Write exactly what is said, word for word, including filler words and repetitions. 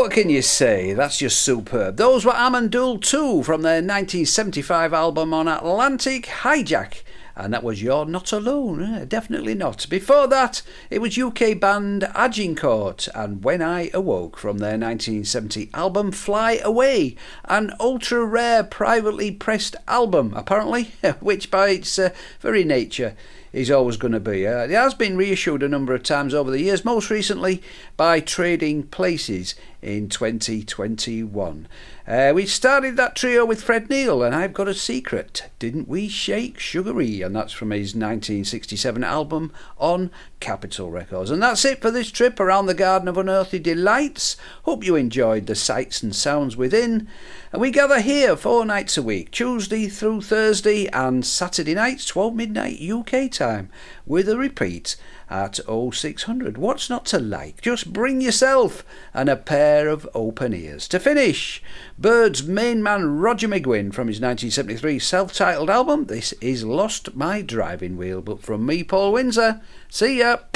What can you say? That's just superb. Those were Amandul two from their nineteen seventy-five album on Atlantic, Hijack. And that was You're Not Alone, eh? Definitely not. Before that, it was U K band Agincourt and When I Awoke from their nineteen seventy album Fly Away, an ultra rare privately pressed album, apparently, which by its uh, very nature is always going to be. Uh, it has been reissued a number of times over the years, most recently by Trading Places in twenty twenty-one. Uh, we started that trio with Fred Neil and I've Got a Secret, Didn't We Shake Sugary? And that's from his nineteen sixty-seven album on Capitol Records. And that's it for this trip around the Garden of Unearthly Delights. Hope you enjoyed the sights and sounds within. And we gather here four nights a week, Tuesday through Thursday and Saturday nights, twelve midnight U K time, with a repeat at oh six hundred. What's not to like? Just bring yourself and a pair of open ears. To finish, Bird's main man Roger McGuinn from his nineteen seventy-three self-titled album. This is Lost My Driving Wheel. But from me, Paul Windsor, see ya!